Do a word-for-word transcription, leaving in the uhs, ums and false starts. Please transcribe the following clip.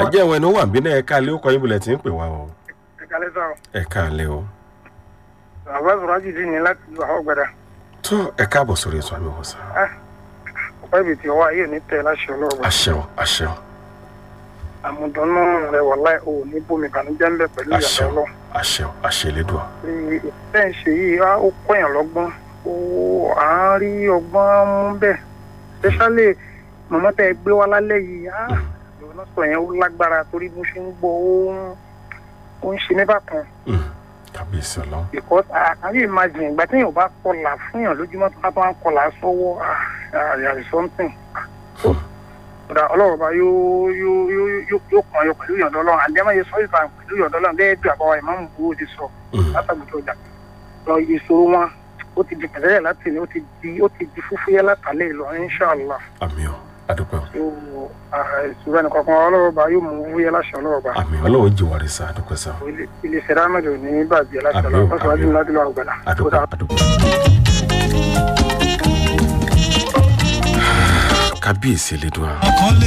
jẹ́ ìwọ̀n ẹni ó wà bí náà ẹ̀ka alẹ́ ó kọ́ yín bulẹ̀ tí ń pè wá o. ẹ̀ka alẹ́ sọ. ẹ̀ka alẹ́ o. bàbá sọ̀rọ̀ àjèjì ní láti lu àwọn gbẹ̀dà. tó ẹ̀ka àbọ̀ sórí ètò àmì ìwòsàn. ọ̀pá ibi tí ọwọ́ ayé ní tẹ̀ láṣẹ ọlọ́run. àṣẹ o àṣẹ o. àmùdánù rẹ̀ wà láì ò ní bómi ìbànújẹ́ ń bẹ pẹ̀lú ìyàtọ̀ ọlọ́run. àṣẹ o àṣẹ Elédùà. ìfẹ́ ń ṣe yìí ó kọ́yàn lọ́gbọ́n ó à ń rí ọgbọ́n mú bẹ́ẹ̀ especially màmá tẹ́ gbé wá lálẹ́ yìí á lọ́nà sọ yẹn ó lágbára torí bó ṣe ń gbọ́ ó ń ṣe níbà kan. tàbí ìṣọ̀lọ́. because àkàrí imagine ìgbà tí èèyàn bá kọlà fún yàn lójúmọ́ tó bá tó ń kọlà sọ́wọ́ àyàrí something. ọlọ́run bá yóò yóò yóò kàn yọ pẹ̀lú ìyọ̀dọ́ ọlọ́run àdéhùn sọ ìfà pẹ̀lú ìyọ̀dọ́ ọlọ́run gẹ́gẹ́ bí àbáwá ìmáàmù owó ti sọ látàgbùtò ọjà lọ ìṣòro wọn ó ti di pẹ̀lẹ́yà láti ní ó ti di ó ti di fúfúyẹ́ látàlẹ́ ìlọ inṣàlá. àmì o adúpẹ́ o. ìṣòro ẹnì kankan ọlọ́run bá yóò mú fúfúyẹ́ láṣẹ ọlọ́run bá. àmì ọlọ́run jì wárí sá adúpẹ́ sá. ilé ìṣẹ̀dá mẹ́jọ ní bàjẹ́ láṣẹ ọlọ́run lọ́sọ̀rọ̀ àdúrà láti lọ́wọ́ àgbàlá. adúpẹ́ adúpẹ́. kábíyèsí Elédùà.